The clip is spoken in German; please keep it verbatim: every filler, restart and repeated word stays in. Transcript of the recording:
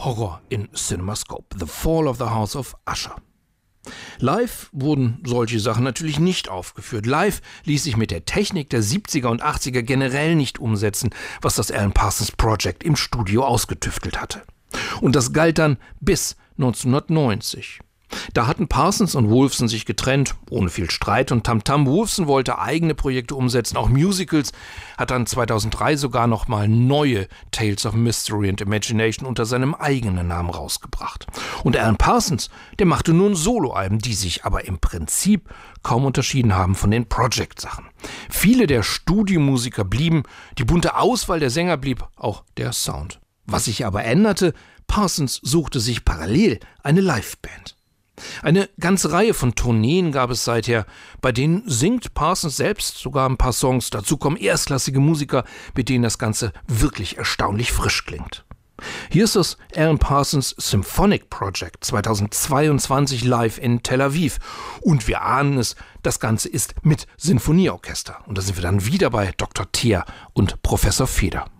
Horror in CinemaScope, The Fall of the House of Usher. Live wurden solche Sachen natürlich nicht aufgeführt. Live ließ sich mit der Technik der siebziger und achtziger generell nicht umsetzen, was das Alan Parsons Project im Studio ausgetüftelt hatte. Und das galt dann bis neunzehnhundertneunzig. Da hatten Parsons und Wolfson sich getrennt, ohne viel Streit und Tamtam. Wolfson wollte eigene Projekte umsetzen, auch Musicals, hat dann zweitausenddrei sogar nochmal neue Tales of Mystery and Imagination unter seinem eigenen Namen rausgebracht. Und Alan Parsons, der machte nun Soloalben, die sich aber im Prinzip kaum unterschieden haben von den Project-Sachen. Viele der Studiomusiker blieben, die bunte Auswahl der Sänger blieb, auch der Sound. Was sich aber änderte, Parsons suchte sich parallel eine Liveband. Eine ganze Reihe von Tourneen gab es seither, bei denen singt Parsons selbst sogar ein paar Songs. Dazu kommen erstklassige Musiker, mit denen das Ganze wirklich erstaunlich frisch klingt. Hier ist das Alan Parsons Symphonic Project zweitausendzweiundzwanzig live in Tel Aviv. Und wir ahnen es, das Ganze ist mit Sinfonieorchester. Und da sind wir dann wieder bei Doktor Thier und Professor Feder.